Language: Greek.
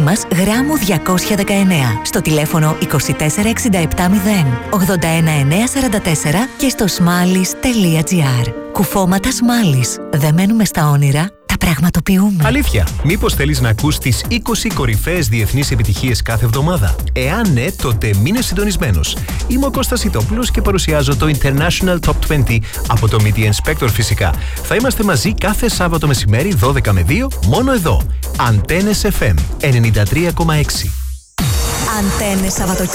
μας γράμμου 219 στο τηλέφωνο 24670 81944 και στο smallis.gr. Κουφώματα Smallis. Δεν μένουμε στα όνειρα, τα πραγματοποιούμε. Αλήθεια, μήπως θέλεις να ακούς τις 20 κορυφαίες διεθνείς επιτυχίες κάθε εβδομάδα? Εάν ναι, τότε μείνε συντονισμένος. Είμαι ο Κώστας Ιτόπουλος και παρουσιάζω το International Top 20 από το Media Inspector φυσικά. Θα είμαστε μαζί κάθε Σάββατο μεσημέρι 12 με 2, μόνο εδώ. Αντένες FM 93,6. Αντένες Σαββατοκύριακο.